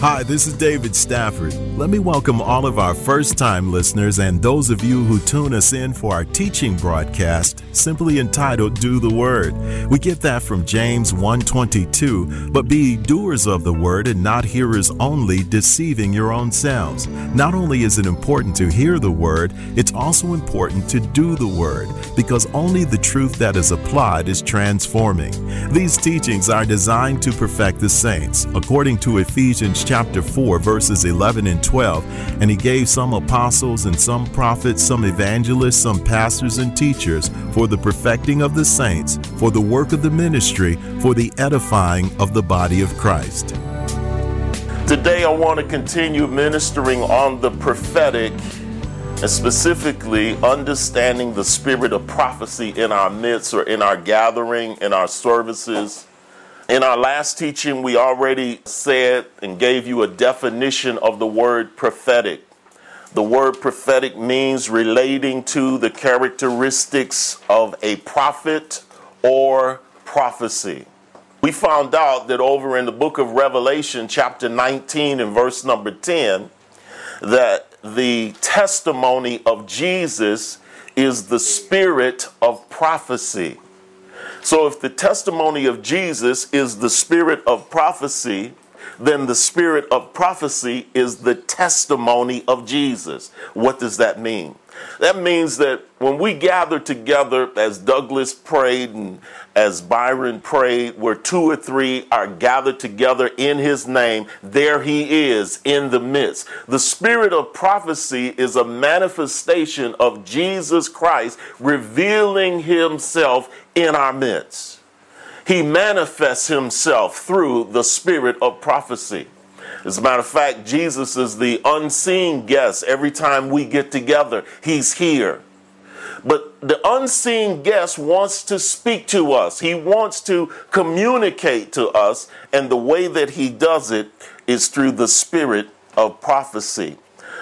Hi, this is David Stafford. Let me welcome all of our first-time listeners and those of you who tune us in for our teaching broadcast, simply entitled Do the Word. We get that from James 1:22, but be doers of the word and not hearers only, deceiving your own selves. Not only is it important to hear the word, it's also important to do the word, because only the truth that is applied is transforming. These teachings are designed to perfect the saints, according to Ephesians chapter 4, verses 11 and 12, and he gave some apostles and some prophets, some evangelists, some pastors and teachers for the perfecting of the saints, for the work of the ministry, for the edifying of the body of Christ. Today I want to continue ministering on the prophetic, and specifically understanding the spirit of prophecy in our midst, or in our gathering, in our services. In our last teaching, we already said and gave you a definition of the word prophetic. The word prophetic means relating to the characteristics of a prophet or prophecy. We found out that over in the book of Revelation, chapter 19 and verse number 10, that the testimony of Jesus is the spirit of prophecy. So if the testimony of Jesus is the spirit of prophecy, then the spirit of prophecy is the testimony of Jesus. What does that mean? That means that when we gather together, as Douglas prayed and as Byron prayed, where two or three are gathered together in his name, there he is in the midst. The spirit of prophecy is a manifestation of Jesus Christ revealing himself in our midst. He manifests himself through the spirit of prophecy. As a matter of fact, Jesus is the unseen guest. Every time we get together, he's here. But the unseen guest wants to speak to us. He wants to communicate to us. And the way that he does it is through the spirit of prophecy.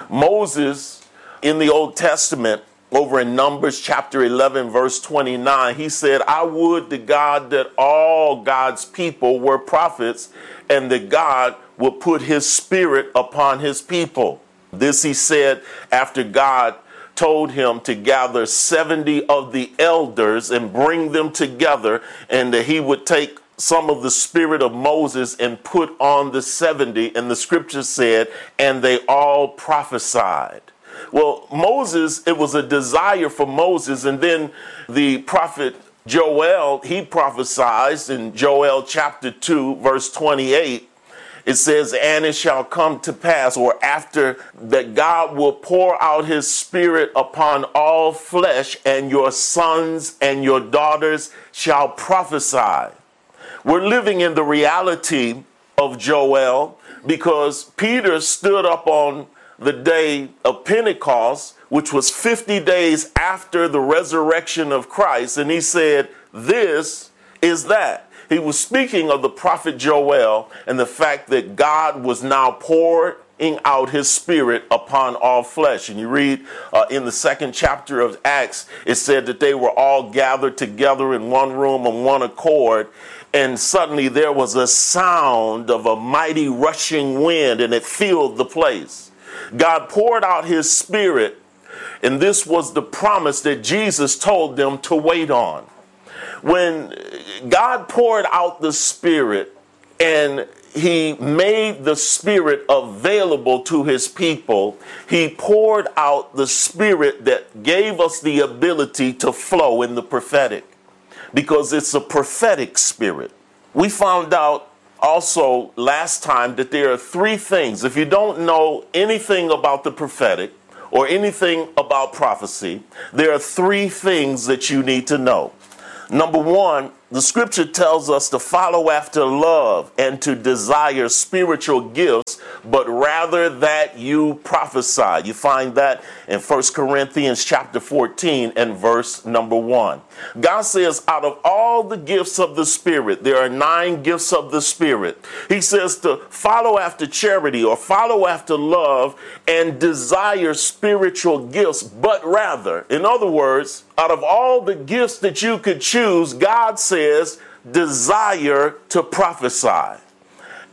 Moses, in the Old Testament, over in Numbers chapter 11, verse 29, he said, I would to God that all God's people were prophets, and that God will put his spirit upon his people. This he said after God told him to gather 70 of the elders and bring them together, and that he would take some of the spirit of Moses and put on the 70. And the scripture said, and they all prophesied. Well, Moses, it was a desire for Moses, and then the prophet Joel, he prophesied in Joel chapter 2, verse 28. It says, and it shall come to pass, or after that, God will pour out his spirit upon all flesh, and your sons and your daughters shall prophesy. We're living in the reality of Joel, because Peter stood up on the day of Pentecost, which was 50 days after the resurrection of Christ, and he said, this is that. He was speaking of the prophet Joel and the fact that God was now pouring out his spirit upon all flesh. And you read in the second chapter of Acts, it said that they were all gathered together in one room on one accord, and suddenly there was a sound of a mighty rushing wind, and it filled the place. God poured out his spirit, and this was the promise that Jesus told them to wait on. When God poured out the spirit and he made the spirit available to his people, he poured out the spirit that gave us the ability to flow in the prophetic, because it's a prophetic spirit. We found out also last time that there are three things. If you don't know anything about the prophetic or anything about prophecy, there are three things that you need to know. Number one, the scripture tells us to follow after love and to desire spiritual gifts, but rather that you prophesy. You find that in 1 Corinthians chapter 14 and verse number 1. God says out of all the gifts of the Spirit, there are 9 gifts of the Spirit. He says to follow after charity or follow after love and desire spiritual gifts, but rather, in other words, out of all the gifts that you could choose, God says desire to prophesy.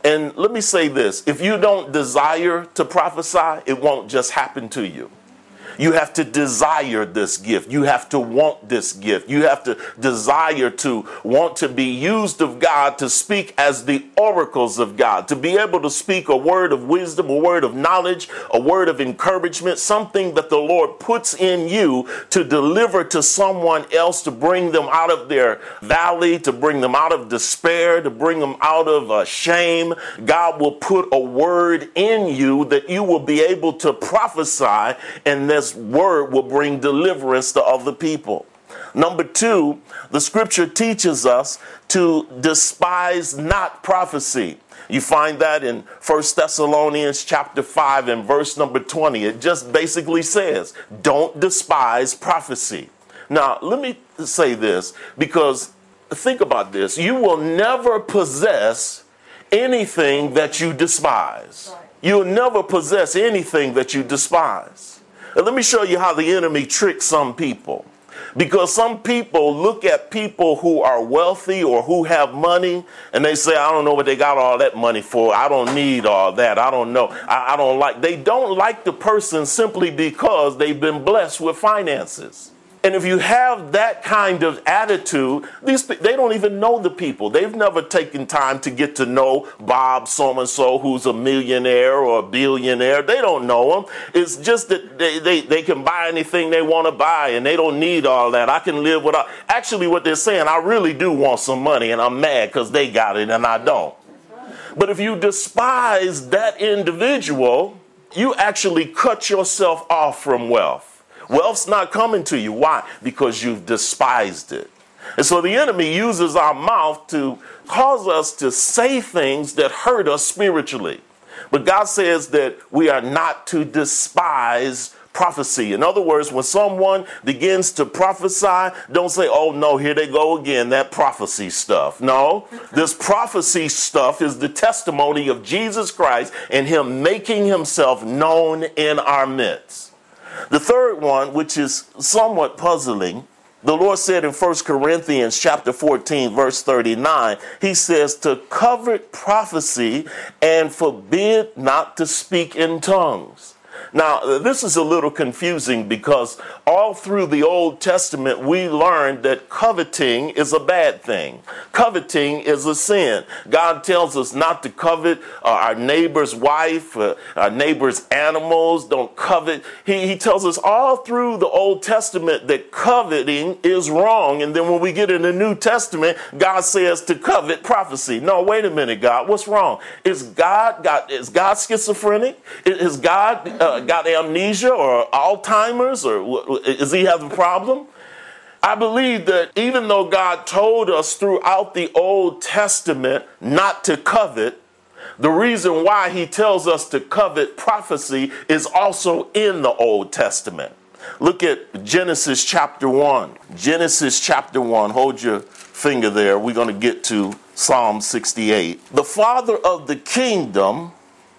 And let me say this, if you don't desire to prophesy, it won't just happen to you. You have to desire this gift. You have to want this gift. You have to desire to want to be used of God to speak as the oracles of God, to be able to speak a word of wisdom, a word of knowledge, a word of encouragement, something that the Lord puts in you to deliver to someone else, to bring them out of their valley, to bring them out of despair, to bring them out of shame. God will put a word in you that you will be able to prophesy, and this word will bring deliverance to other people. Number two, the scripture teaches us to despise not prophecy. You find that in 1 Thessalonians chapter 5 and verse number 20. It just basically says, don't despise prophecy. Now, let me say this, because think about this. You will never possess anything that you despise. You'll never possess anything that you despise. Let me show you how the enemy tricks some people. Because some people look at people who are wealthy or who have money and they say, I don't know what they got all that money for. I don't need all that. I don't know. I don't like. They don't like the person simply because they've been blessed with finances. And if you have that kind of attitude, they don't even know the people. They've never taken time to get to know Bob so-and-so who's a millionaire or a billionaire. They don't know him. It's just that they can buy anything they want to buy and they don't need all that. I can live without. Actually, what they're saying, I really do want some money and I'm mad because they got it and I don't. But if you despise that individual, you actually cut yourself off from wealth. Wealth's not coming to you. Why? Because you've despised it. And so the enemy uses our mouth to cause us to say things that hurt us spiritually. But God says that we are not to despise prophecy. In other words, when someone begins to prophesy, don't say, oh no, here they go again, that prophecy stuff. No, this prophecy stuff is the testimony of Jesus Christ and him making himself known in our midst. The third one, which is somewhat puzzling, the Lord said in 1 Corinthians chapter 14, verse 39, he says to covet prophecy and forbid not to speak in tongues. Now, this is a little confusing because all through the Old Testament, we learned that coveting is a bad thing. Coveting is a sin. God tells us not to covet our neighbor's wife, our neighbor's animals. Don't covet. He tells us all through the Old Testament that coveting is wrong. And then when we get in the New Testament, God says to covet prophecy. No, wait a minute, God. What's wrong? Is God schizophrenic? Is God got amnesia or Alzheimer's, or is he having a problem? I believe that even though God told us throughout the Old Testament not to covet, the reason why he tells us to covet prophecy is also in the Old Testament. Look at Genesis chapter 1. Genesis chapter 1. Hold your finger there. We're going to get to Psalm 68. The Father of the kingdom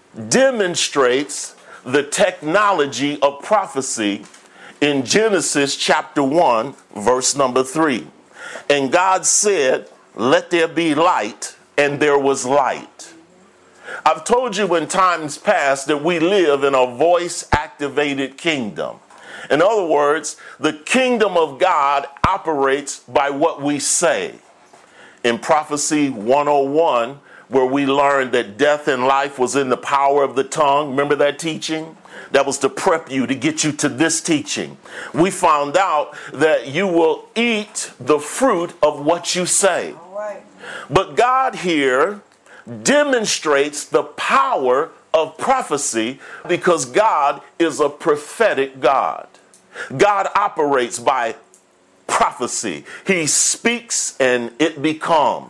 demonstrates the technology of prophecy in Genesis chapter 1, verse number 3. And God said, let there be light, and there was light. I've told you in times past that we live in a voice-activated kingdom. In other words, the kingdom of God operates by what we say. In Prophecy 101, where we learned that death and life was in the power of the tongue. Remember that teaching? That was to prep you, to get you to this teaching. We found out that you will eat the fruit of what you say. All right. But God here demonstrates the power of prophecy because God is a prophetic God. God operates by prophecy. He speaks and it becomes.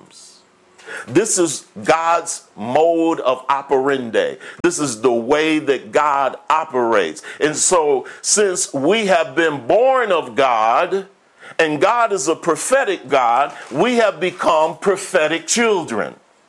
This is God's mode of operandi. This is the way that God operates. And so since we have been born of God and God is a prophetic God, we have become prophetic children.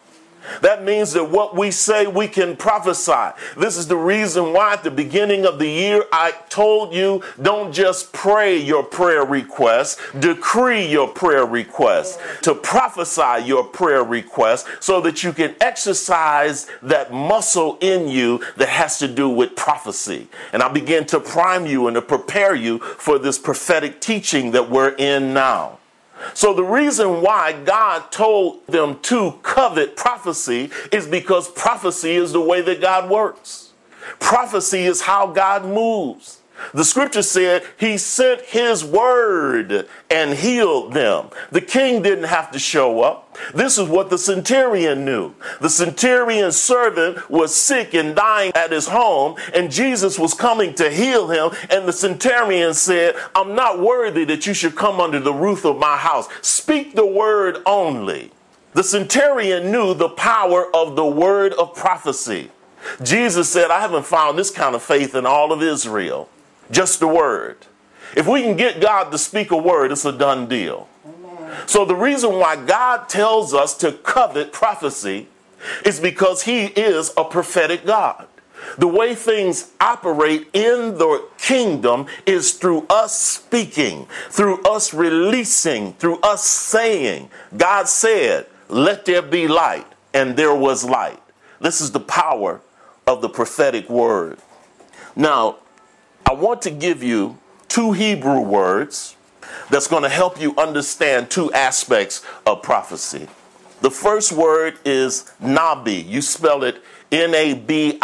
That means that what we say, we can prophesy. This is the reason why at the beginning of the year, I told you, don't just pray your prayer requests, decree your prayer requests, to prophesy your prayer requests so that you can exercise that muscle in you that has to do with prophecy. And I begin to prime you and to prepare you for this prophetic teaching that we're in now. So the reason why God told them to covet prophecy is because prophecy is the way that God works. Prophecy is how God moves. The scripture said he sent his word and healed them. The king didn't have to show up. This is what the centurion knew. The centurion's servant was sick and dying at his home, and Jesus was coming to heal him. And the centurion said, I'm not worthy that you should come under the roof of my house. Speak the word only. The centurion knew the power of the word of prophecy. Jesus said, I haven't found this kind of faith in all of Israel. Just the word. If we can get God to speak a word, it's a done deal. Amen. So the reason why God tells us to covet prophecy is because he is a prophetic God. The way things operate in the kingdom is through us speaking, through us releasing, through us saying. God said, let there be light, and there was light. This is the power of the prophetic word. Now, I want to give you two Hebrew words that's going to help you understand two aspects of prophecy. The first word is Nabi. You spell it Nabiy,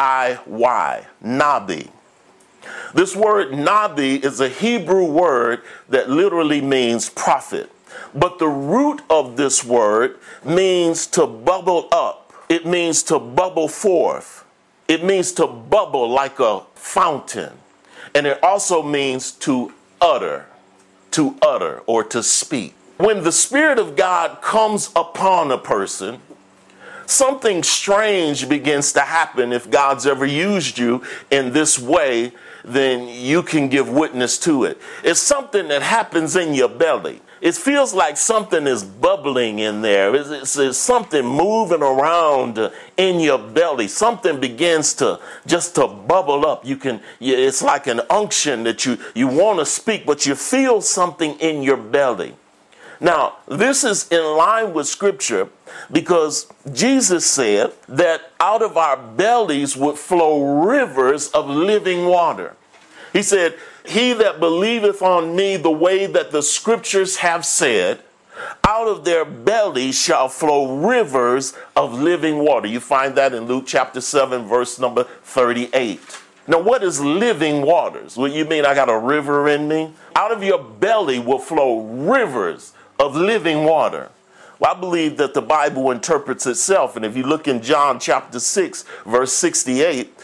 Nabi. This word Nabi is a Hebrew word that literally means prophet. But the root of this word means to bubble up. It means to bubble forth. It means to bubble like a fountain. And it also means to utter or to speak. When the Spirit of God comes upon a person, something strange begins to happen. If God's ever used you in this way, then you can give witness to it. It's something that happens in your belly. It feels like something is bubbling in there. It's something moving around in your belly. Something begins to bubble up. It's like an unction that you want to speak, but you feel something in your belly. Now, this is in line with Scripture because Jesus said that out of our bellies would flow rivers of living water. He said, he that believeth on me, the way that the Scriptures have said, out of their bellies shall flow rivers of living water. You find that in Luke chapter 7, verse number 38. Now, what is living waters? Well, you mean I got a river in me? Out of your belly will flow rivers of living water. Well, I believe that the Bible interprets itself. And if you look in John chapter 6, verse 68,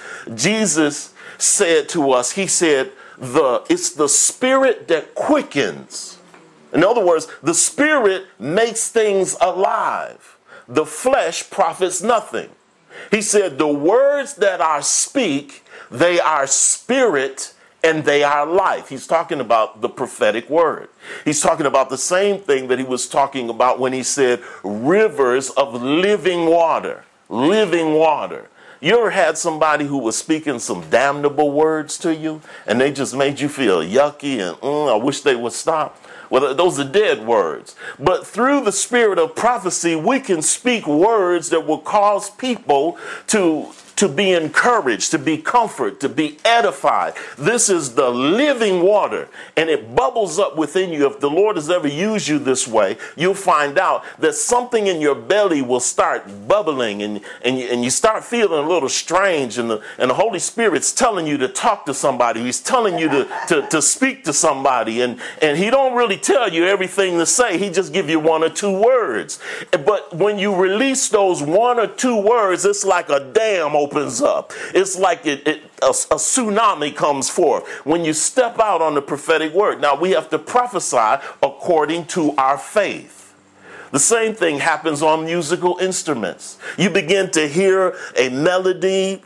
Jesus said to us, he said, it's the Spirit that quickens. In other words, the Spirit makes things alive. The flesh profits nothing. He said, the words that I speak, they are spirit and they are life. He's talking about the prophetic word. He's talking about the same thing that he was talking about when he said rivers of living water. Living water. You ever had somebody who was speaking some damnable words to you and they just made you feel yucky and I wish they would stop? Well, those are dead words. But through the spirit of prophecy, we can speak words that will cause people to be encouraged, to be comforted, to be edified. This is the living water, and it bubbles up within you. If the Lord has ever used you this way, you'll find out that something in your belly will start bubbling, and you start feeling a little strange, and the Holy Spirit's telling you to talk to somebody. He's telling you to speak to somebody, and he don't really tell you everything to say. He just give you one or two words. But when you release those one or two words, it's like a dam opens up. It's like a tsunami comes forth when you step out on the prophetic word. Now we have to prophesy according to our faith. The same thing happens on musical instruments. You begin to hear a melody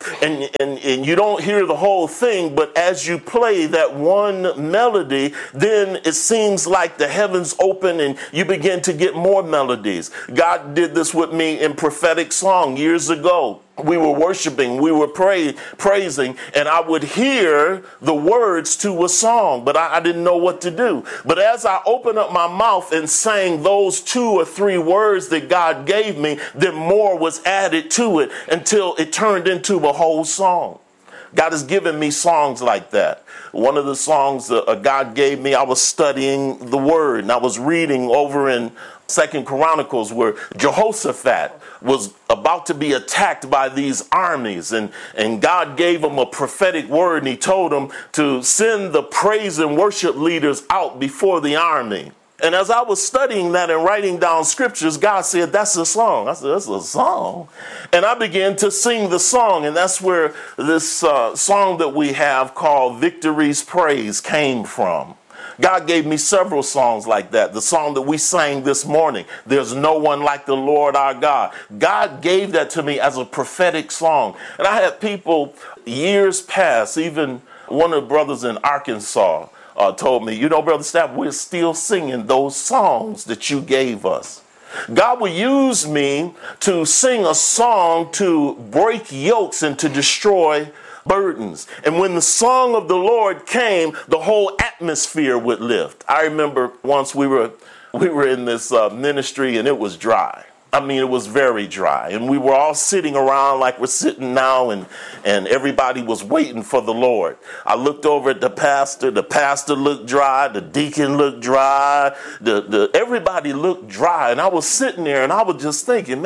and you don't hear the whole thing, but as you play that one melody, then it seems like the heavens open and you begin to get more melodies. God did this with me in prophetic song years ago. We were worshiping, we were praising, and I would hear the words to a song, but I didn't know what to do. But as I opened up my mouth and sang those 2 or 3 words that God gave me, then more was added to it until it turned into a whole song. God has given me songs like that. One of the songs God gave me, I was studying the word, and I was reading over in 2 Chronicles where Jehoshaphat was about to be attacked by these armies, and God gave him a prophetic word, and he told him to send the praise and worship leaders out before the army. And as I was studying that and writing down scriptures, God said, that's a song. I said, that's a song. And I began to sing the song, and that's where this song that we have called Victory's Praise came from. God gave me several songs like that. The song that we sang this morning, There's No One Like the Lord Our God. God gave that to me as a prophetic song. And I had people years past, even one of the brothers in Arkansas told me, Brother Staff, we're still singing those songs that you gave us. God will use me to sing a song to break yokes and to destroy burdens. And when the song of the Lord came, the whole atmosphere would lift. I remember once we were in this ministry and it was dry. I mean, it was very dry. And we were all sitting around like we're sitting now, and everybody was waiting for the Lord. I looked over at the pastor. The pastor looked dry. The deacon looked dry. Everybody looked dry. And I was sitting there and I was just thinking,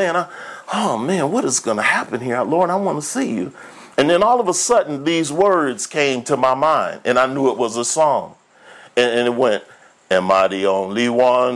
what is going to happen here? Lord, I want to see you. And then all of a sudden, these words came to my mind, and I knew it was a song. And it went, am I the only one